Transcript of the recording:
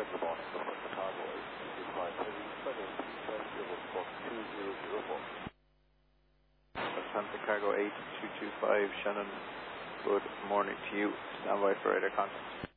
Central morning, November Cargo 825 Heavy, Sunday, Squawk 2004. Lufthansa Cargo 8225, Shannon, good morning to you. Stand by for radar contact.